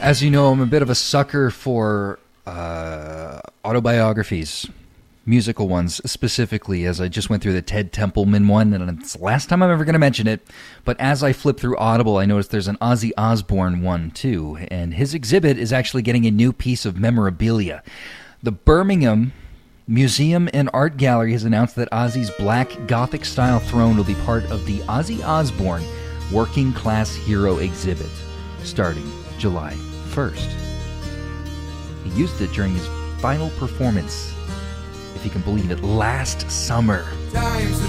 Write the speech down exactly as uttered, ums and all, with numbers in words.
As you know, I'm a bit of a sucker for uh, autobiographies, musical ones specifically, as I just went through the Ted Templeman one, and it's the last time I'm ever going to mention it. But as I flip through Audible, I noticed there's an Ozzy Osbourne one too, and his exhibit is actually getting a new piece of memorabilia. The Birmingham Museum and Art Gallery has announced that Ozzy's black Gothic-style throne will be part of the Ozzy Osbourne Working Class Hero exhibit, starting July first. He used it during his final performance, if you can believe it, last summer.